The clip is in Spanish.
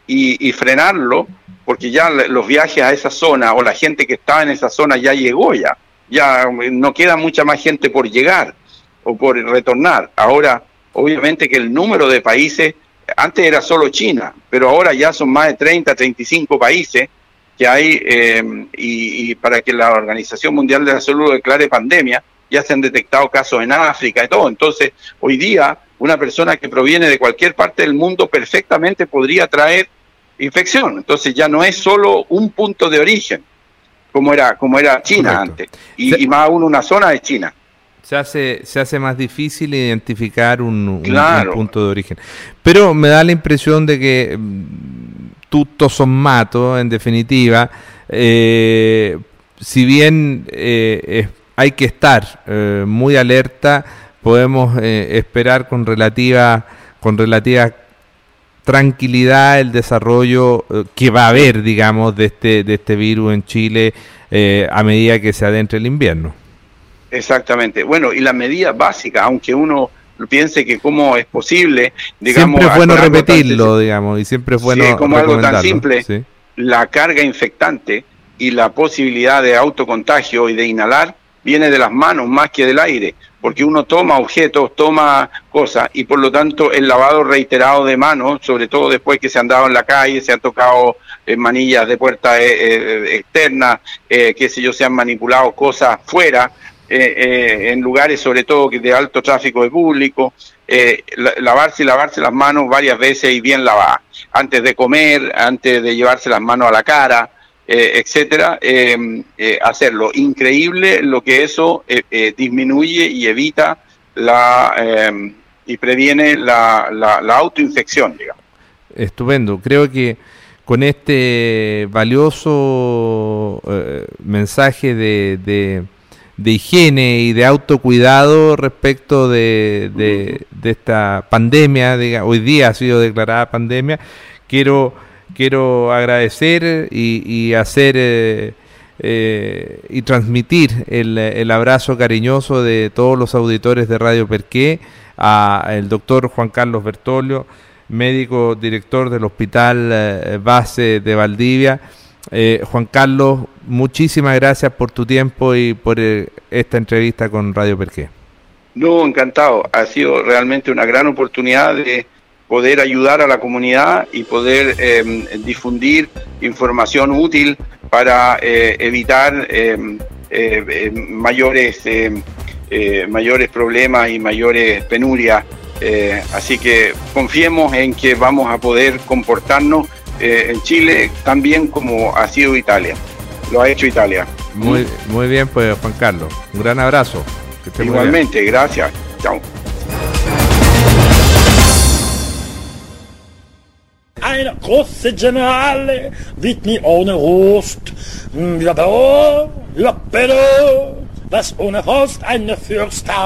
y frenarlo, porque ya los viajes a esa zona o la gente que estaba en esa zona ya llegó ya no queda mucha más gente por llegar o por retornar. Ahora, obviamente que el número de países, antes era solo China, pero ahora ya son más de 30, 35 países que hay, y para que la Organización Mundial de la Salud lo declare pandemia, ya se han detectado casos en África y todo. Entonces, hoy día, una persona que proviene de cualquier parte del mundo perfectamente podría traer infección. Entonces ya no es solo un punto de origen, como era China. Correcto. Antes, y más aún una zona de China. Se hace más difícil identificar un punto de origen. Pero me da la impresión de que tutto sommato, en definitiva, si bien hay que estar muy alerta, podemos esperar con relativa tranquilidad el desarrollo que va a haber, digamos, de este virus en Chile a medida que se adentre el invierno. Exactamente. Bueno, y las medidas básicas, aunque uno piense que cómo es posible, digamos... Siempre es bueno repetirlo, digamos, y siempre es bueno como algo tan simple, sí. La carga infectante y la posibilidad de autocontagio y de inhalar viene de las manos más que del aire, porque uno toma objetos, toma cosas, y por lo tanto el lavado reiterado de manos, sobre todo después que se han dado en la calle, se han tocado manillas de puertas externas, qué sé yo, se han manipulado cosas fuera, en lugares sobre todo de alto tráfico de público, lavarse las manos varias veces y bien lavadas, antes de comer, antes de llevarse las manos a la cara, etcétera, hacerlo. Increíble lo que eso disminuye y evita y previene la autoinfección, digamos. Estupendo. Creo que con este valioso mensaje de higiene y de autocuidado respecto de esta pandemia, hoy día ha sido declarada pandemia, quiero agradecer y hacer y transmitir el abrazo cariñoso de todos los auditores de Radio Perqué al doctor Juan Carlos Bertolio, médico director del Hospital Base de Valdivia. Juan Carlos, muchísimas gracias por tu tiempo y por esta entrevista con Radio Perqué. No, encantado. Ha sido realmente una gran oportunidad de poder ayudar a la comunidad y poder difundir información útil para evitar mayores problemas y mayores penurias. Así que confiemos en que vamos a poder comportarnos en Chile tan bien como ha sido Italia. Lo ha hecho Italia. Muy bien, pues, Juan Carlos. Un gran abrazo. Igualmente, gracias. Chao. Eine große Generale wird mir ohne Rost. Ja, pero, was ohne Rost eine Fürst